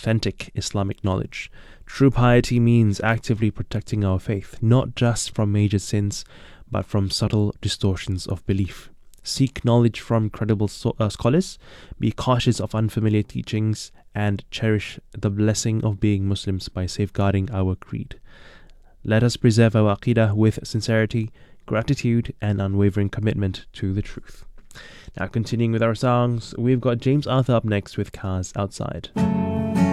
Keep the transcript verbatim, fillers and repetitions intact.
authentic Islamic knowledge. True piety means actively protecting our faith, not just from major sins, but from subtle distortions of belief. Seek knowledge from credible so- uh, scholars, be cautious of unfamiliar teachings, and cherish the blessing of being Muslims by safeguarding our creed. Let us preserve our aqidah with sincerity, gratitude, and unwavering commitment to the truth. Now, continuing with our songs, we've got James Arthur up next with Cars Outside.